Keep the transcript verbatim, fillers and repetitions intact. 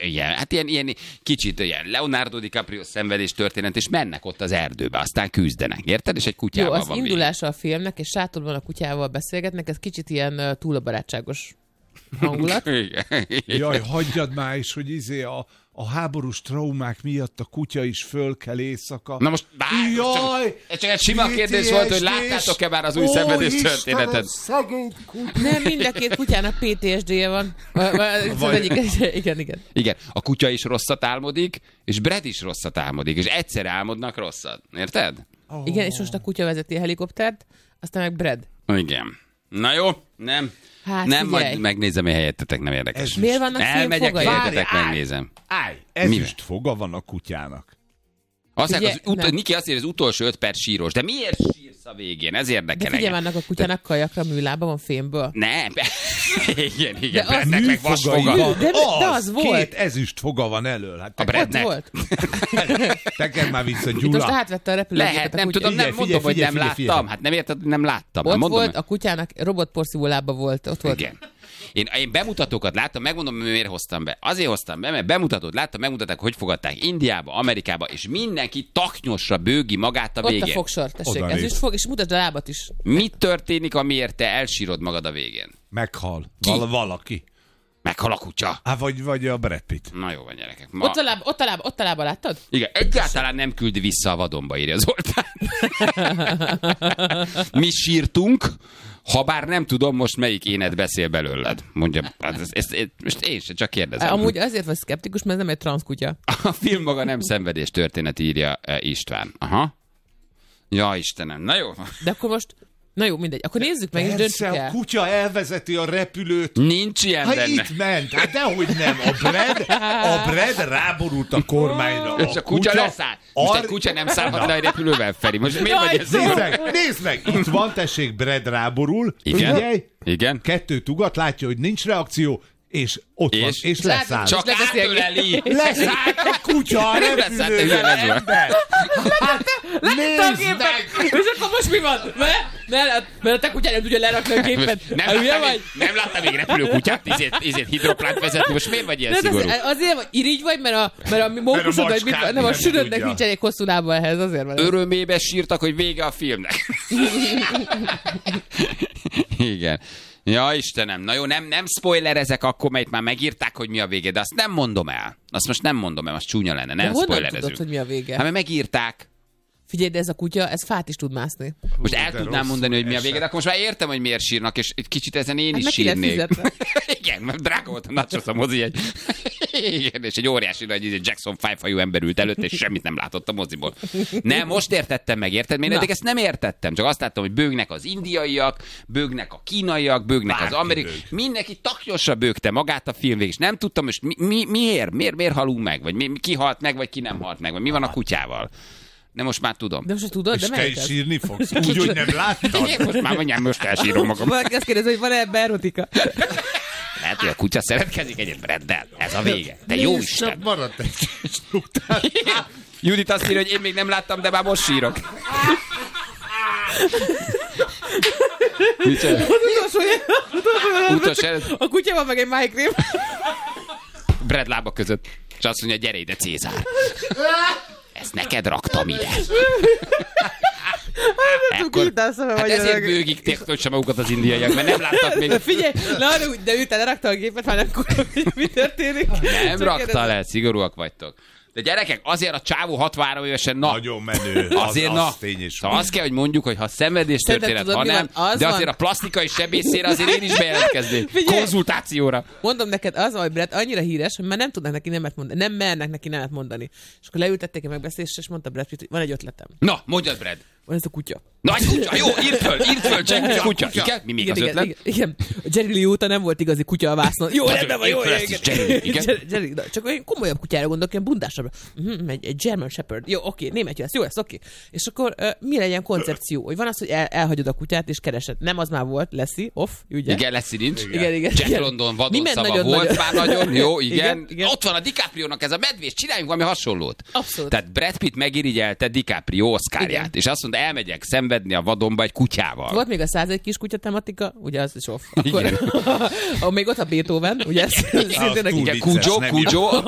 igen, hát ilyen, ilyen kicsit ilyen Leonardo DiCaprio szenvedés történet, és mennek ott az erdőbe, aztán küzdenek, érted? És egy kutyával Jó, az van indulása végig. A filmnek, és sátorban a kutyával beszélgetnek, ez kicsit ilyen uh, túl a barátságos hangulat. Igen. Jaj, hagyjad már is, hogy izé a, a háborús traumák miatt a kutya is föl kell éjszaka. Na most bár, Jaj, csak, csak egy sima kérdés volt, hogy láttátok-e már az új Ó, szenvedés Istenem, történetet? szegény kutya. Nem, mind a két kutyának pé té es dé-je van. Az egyik, igen, igen. Igen, a kutya is rosszat álmodik, és Brad is rosszat álmodik, és egyszer álmodnak rosszat. Érted? Oh. Igen, és most a kutya vezeti a helikoptert, aztán meg Brad. Igen. Na jó, nem. Hát nem, figyelj. majd megnézem, hogy helyettetek, nem érdekes. Ez Miért vannak Elmegyek, filmfogai? helyetetek, Várj, megnézem. Állj, ezüst foga van a kutyának. Azt Ugye, az ut- nem. Niki azt írja, az utolsó öt perc síros. De miért sírsz a végén? Ez érdekel De figyelj, engem. vannak a kutyának kajakra műlába van fémből. Nem. igen, igen. De az- Bradnek meg Műfogai vasfoga. van. De- de az volt. Két ezüst foga van elől. Hát A te, Bradnek. Volt. tekerd már vissza, Itt most Gyula. átvette a repülőgépet Lehet, a nem kutya. tudom, nem Figyelj, mondom, hogy figyelj, nem figyelj, láttam. figyelj. Hát nem érted, nem láttam. Ott Hát mondom, volt, a kutyának robotporszívó lába volt. Ott volt. Igen. Én, én bemutatókat láttam, megmondom, miért hoztam be. Azért hoztam be, mert bemutatót láttam, megmutatták, hogy fogadták Indiába, Amerikába, és mindenki taknyosra bőgi magát a Ott végén. a fogsor, tessék. Oda Ez néz. is fog, és mutasd a lábat is. Mi történik, amiért te elsírod magad a végén? Meghal. Ki? Val- valaki. Meghal a kutya. Hát vagy, vagy a Brad Pitt. Na jó van, gyerekek. Ma... Ott a lába, ott a lába, ott a lába, láttad? Igen, egyáltalán nem küldi vissza a vadonba, írja Zoltán. Mi sírtunk, ha bár nem tudom most melyik énet beszél belőled. Mondja, hát ezt, ezt, ezt, most én sem csak kérdezem. Amúgy azért vagy szkeptikus, mert ez nem egy transzkutya. A film maga nem szenvedés történet, írja eh, István. Aha. Ja, Istenem, na jó. De akkor most, na jó, mindegy. Akkor nézzük meg, és döntsük Persze, a el. kutya elvezeti a repülőt. Nincs ilyen Hát benne. itt ment, hát dehogy nem. A Brad, a Brad ráborult a kormányra. És a kutya leszáll. Most Ar- egy kutya nem szállhat le a repülővel, Feri. Most miért Jaj, vagy ez? Nézd meg, nézd meg! Itt van, tessék, Brad ráborul. Igen. Figyelj, Igen. kettőt ugat, látja, hogy nincs reakció, és ott van, És? és leszáll. Látom, Csak lebeszélgetni. átöleli. Leszállt a kutya a Nem leszállt, repülővel, igen, ez van. ember! Hát, nézd meg! És akkor most mi van? Mert, mert, mert a te kutyád nem tudja lerakni a gépet. Nem Hát, hülye láttam, vagy? még, nem láttam még repülőkutyát, izét, izét hidroplánt vezetni. Most miért vagy ilyen De szigorú? az, azért vagy, irigy vagy, mert a, mert a mókusod, vagy mit, macskát nem, a nem sülödnek tudja. nincs elég hosszú lába ehhez, azért van. ez. Örömébe sírtak, hogy vége a filmnek. Igen. Ja, Istenem, na jó, nem, nem spoilerezek akkor, mert már megírták, hogy mi a vége, de azt nem mondom el. Azt most nem mondom el, az csúnya lenne, De nem honnan spoilerezünk. tudod, hogy mi a vége? Hát mert megírták. Figyelj, de ez a kutya, ez fát is tud mászni. Most Hú, el de tudnám rosszul mondani, hogy mi a esett. vége, de akkor most már értem, hogy miért sírnak, és egy kicsit ezen én Hát is meg ki lett sírnék. fizetve. Igen, mert drága volt a nachos a mozi egy. Igen, és egy óriási nagy izé Jackson five-fajú ember ült előtt, és semmit nem látott a moziból. Nem, most értettem meg, érted? Én Na. eddig ezt nem értettem, csak azt láttam, hogy bőgnek az indiaiak, bőgnek a kínaiak, bőgnek az Bárki amerikai. bőg. Mindenki taknyosra bőgte magát a film végig, és nem tudtam, most mi, mi, miért? miért? Miért halunk meg? Vagy mi, ki halt meg, vagy ki nem halt meg? Vagy mi van a kutyával? De most már tudom. De most se tudod, És de te melyik is ez? sírni fogsz, úgy, hogy nem láttad. Én most már mondjam, most elsírom magam. Valaki azt kérdezi, hogy van-e ebbe erotika? Lehet, hogy a kutya szeretkezik egyet Braddel. Ez a vége. De jó Nézd, Isten. csak maradt egy kis után. Judit azt írja, hogy én még nem láttam, de már most sírok. Micsoda? Utolsó előtt A kutya van meg egy májkrém. Brad lába között. És azt mondja, gyere ide, Cézár. Ezt neked raktam ide. Ekkor, hát ezért bőgik technosan magukat az indiaiak, mert nem láttak még. De figyelj, na, de, de ő te lerakta a gépet, már nem tudom, hogy mi történik. Nem Csak rakta kérdezem. le, szigorúak vagytok. De gyerekek, azért a csávó hatvanhárom évesen, na, Nagyon menő. Az, azért, az na, tény és szóval azt kell, hogy mondjuk, hogy ha szenvedés Szerintem történet, tudod, ha mi nem, van? Az de van. azért a plastikai sebészére azért én is bejelentkeznék. Figyelj! Konzultációra. Mondom neked, az, hogy Brett annyira híres, hogy már nem tudnak neki nemet mondani, nem mernek neki nemet mondani. És akkor leültették egy megbeszélést, és mondta Brett Pitt, hogy van egy ötletem. Na, mondjad, Brad. Van ez a kutya. Na, egy kutya, jó, írd föl, írd föl, Jack, kutya. Igen, mi még Igen, az igen, ötlet? igen, igen. A Jerry Lee óta nem volt igazi kutya a vásznon. Jó, Az rendben van, ő- jó, ő lesz igen, is Jerry, igen. Jerry, Jerry, na, csak olyan komolyabb kutyára gondolok, ilyen bundásabbra. Uh-huh, egy, egy German Shepherd. Jó, oké, német lesz, jó lesz, oké. És akkor uh, mi legyen koncepció? Hogy van az, hogy el, elhagyod a kutyát és keresed. Nem az már volt, Leslie, off, ugye? Igen, lesz nincs. Igen, igen. Jack igen. London Mi vadon ment szava nagyon, volt nagyon. már nagyon, jó, igen. Igen, igen. Ott van a DiCaprio-nak ez a medvés, csináljunk valami hasonlót. Abszolút. Tehát Brad Pitt megirigyelte DiCaprio Oscarját, Igen. és azt mondta, elmegyek szenvedni a vadonba egy kutyával. Volt még a százegy kis kutya tematika, ugye az is off. Akkor, Igen. ah, még ott a Beethoven, ugye ez szintén túl neki- Igen, vicces, Cujo, nem Cujo,